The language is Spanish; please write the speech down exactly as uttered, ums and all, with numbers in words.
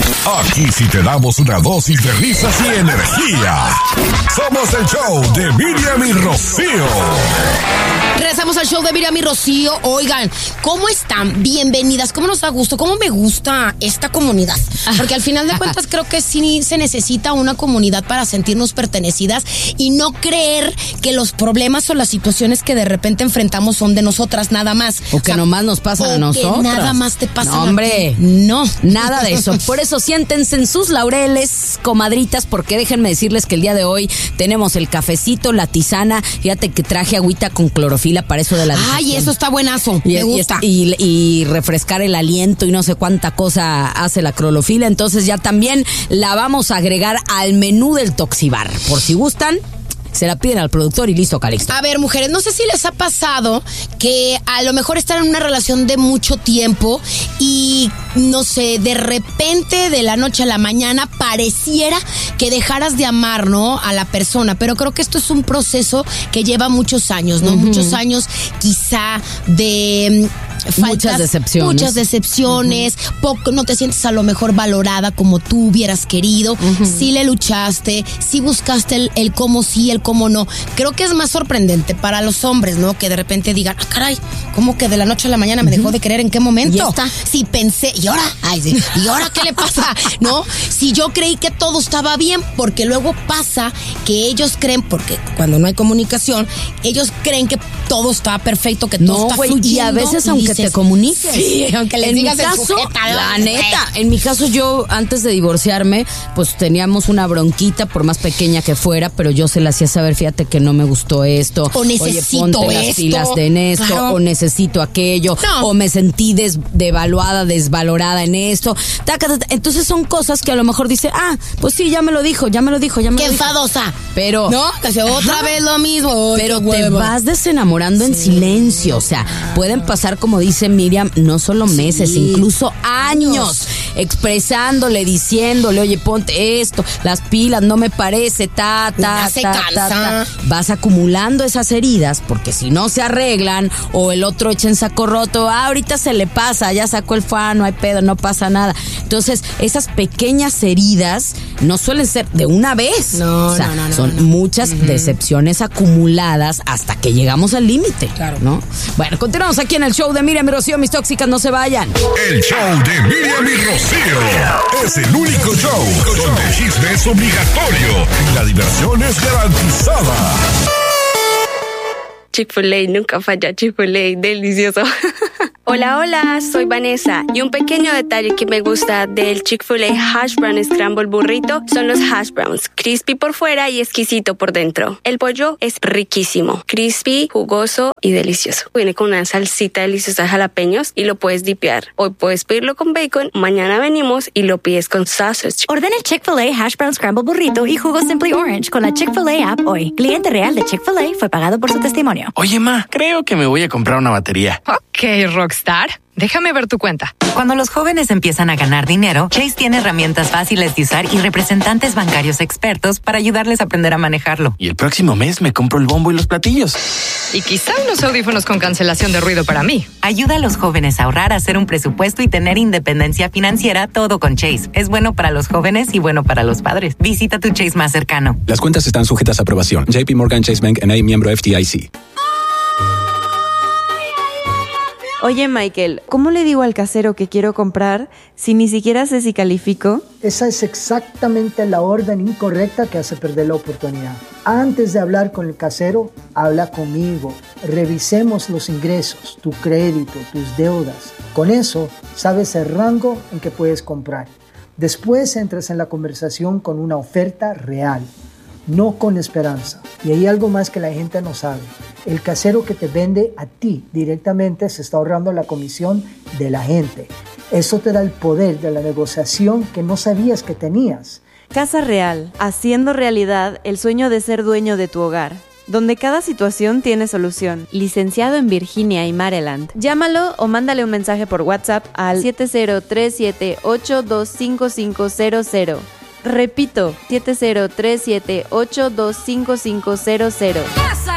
Aquí sí te damos una dosis de risas y energía. Somos el show de Miriam y Rocío. Regresamos al show de Miriam y Rocío. Oigan, ¿cómo están? Bienvenidas. ¿Cómo nos da gusto? ¿Cómo me gusta esta comunidad? Porque al final de cuentas creo que sí se necesita una comunidad para sentirnos pertenecidas y no creer que los problemas o las situaciones que de repente enfrentamos son de nosotras nada más. O que o sea, nomás nos pasan a nosotros. Que nada más te pasa. No, hombre. No. Nada de eso. Por eso siéntense en sus laureles, comadritas, porque déjenme decirles que el día de hoy tenemos el cafecito, la tisana. Fíjate que traje agüita con clorofila para eso de la digestión. Ay, eso está buenazo. Y, me gusta. Y, y, y refrescar el aliento y no sé cuánta cosa hace la clorofila. Entonces ya también la vamos a agregar al menú del Toxibar. Por si gustan, se la piden al productor y listo, Calixto. A ver, mujeres, no sé si les ha pasado que a lo mejor están en una relación de mucho tiempo y, no sé, de repente, de la noche a la mañana, pareciera que dejaras de amar, ¿no?, a la persona. Pero creo que esto es un proceso que lleva muchos años, ¿no? Uh-huh. Muchos años, quizá, de... Faltas, muchas decepciones. Muchas decepciones, uh-huh. poco, no te sientes a lo mejor valorada como tú hubieras querido. Uh-huh. Sí le luchaste, sí buscaste el, el cómo sí, el cómo no. Creo que es más sorprendente para los hombres, ¿no? Que de repente digan, ah, caray, ¿cómo que de la noche a la mañana me uh-huh. dejó de querer? ¿En qué momento? Ya está. Sí, pensé, ¿y ahora? Ay, sí, ¿y ahora qué le pasa? ¿No? Si yo creí que todo estaba bien, porque luego pasa que ellos creen, porque cuando no hay comunicación, ellos creen que todo está perfecto, que todo no, está wey, fluyendo. Y a veces, aunque te comuniques. Sí, aunque les en digas mi caso, sujeta, la neta, en mi caso yo antes de divorciarme, pues teníamos una bronquita, por más pequeña que fuera, pero yo se la hacía saber, fíjate que no me gustó esto. O necesito Oye, ponte esto. las pilas en esto, claro. O necesito aquello, no. O me sentí des, devaluada, desvalorada en esto. Entonces son cosas que a lo mejor dice, ah, pues sí, ya me lo dijo, ya me lo dijo, ya me Qué lo dijo. Qué enfadosa. Pero. No, que otra ajá. vez lo mismo. Pero te vas desenamorando sí. en silencio. O sea, pueden pasar, como dice Miriam, no solo meses, sí. incluso años, expresándole, diciéndole, oye, ponte esto, las pilas, no me parece, ta, ta, se ta, cansa. ta, ta. Vas acumulando esas heridas, porque si no se arreglan, o el otro echa en saco roto, ah, ahorita se le pasa, ya sacó el fan, no hay pedo, no pasa nada. Entonces, esas pequeñas heridas no suelen ser de una vez. No, o sea, no, no, no, son no. muchas uh-huh. decepciones acumuladas hasta que llegamos al límite. Claro. ¿No? Bueno, continuamos aquí en el show de Miriam y Rocío, mis tóxicas, no se vayan. El show de Miriam y Rocío es el único show donde el chisme es obligatorio y la diversión es garantizada. Chick-fil-A, nunca falla, Chick-fil-A, delicioso. Hola, hola, soy Vanessa y un pequeño detalle que me gusta del Chick-fil-A Hash Brown Scramble Burrito son los hash browns, crispy por fuera y exquisito por dentro. El pollo es riquísimo, crispy, jugoso y delicioso. Viene con una salsita deliciosa de jalapeños y lo puedes dipear. Hoy puedes pedirlo con bacon, mañana venimos y lo pides con sausage. Ordena el Chick-fil-A Hash Brown Scramble Burrito y jugo Simply Orange con la Chick-fil-A app hoy. Cliente real de Chick-fil-A fue pagado por su testimonio. Oye, ma, creo que me voy a comprar una batería. Ok, Rockstar. Déjame ver tu cuenta. Cuando los jóvenes empiezan a ganar dinero, Chase tiene herramientas fáciles de usar y representantes bancarios expertos para ayudarles a aprender a manejarlo. Y el próximo mes me compro el bombo y los platillos. Y quizá unos audífonos con cancelación de ruido para mí. Ayuda a los jóvenes a ahorrar, a hacer un presupuesto y tener independencia financiera, todo con Chase. Es bueno para los jóvenes y bueno para los padres. Visita tu Chase más cercano. Las cuentas están sujetas a aprobación. J P Morgan Chase Bank N A, miembro F D I C. Oye, Michael, ¿cómo le digo al casero que quiero comprar si ni siquiera sé si califico? Esa es exactamente la orden incorrecta que hace perder la oportunidad. Antes de hablar con el casero, habla conmigo. Revisemos los ingresos, tu crédito, tus deudas. Con eso, sabes el rango en que puedes comprar. Después entras en la conversación con una oferta real, no con esperanza. Y hay algo más que la gente no sabe. El casero que te vende a ti directamente se está ahorrando la comisión de la gente. Eso te da el poder de la negociación que no sabías que tenías. Casa Real, haciendo realidad el sueño de ser dueño de tu hogar, donde cada situación tiene solución. Licenciado en Virginia y Maryland. Llámalo o mándale un mensaje por WhatsApp al siete cero tres siete ocho dos cinco cinco cero cero. Repito, siete cero tres siete ocho dos cinco cinco cero cero.